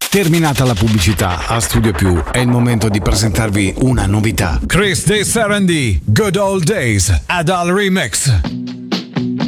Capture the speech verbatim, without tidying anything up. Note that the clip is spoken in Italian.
Terminata la pubblicità, a Studio Più è il momento di presentarvi una novità. Chris De Serendi, Good Old Days, Adal Remix.